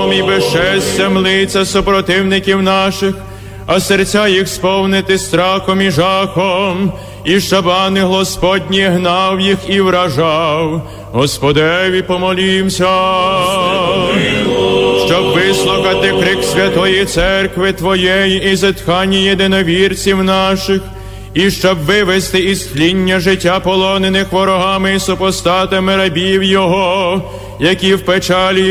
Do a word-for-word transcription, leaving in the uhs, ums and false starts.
злом і безчестям лиця супротивників наших, а серця їх сповнити страхом і жахом, і щоб ангел Господній гнав їх і вражав. Господеві помолімся. Щоб вислухати крик Святої Церкви Твоєї і зітхання єдиновірців наших, і щоб вивести із тління життя полонених ворогами і супостатами рабів Його, які в печалі